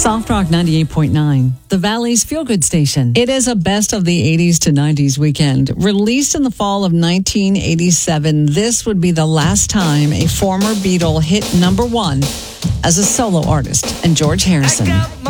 Soft Rock 98.9, the Valley's feel-good station. It is a best of the 80s to 90s weekend. Released in the fall of 1987, this would be the last time a former Beatle hit number one as a solo artist, and George Harrison.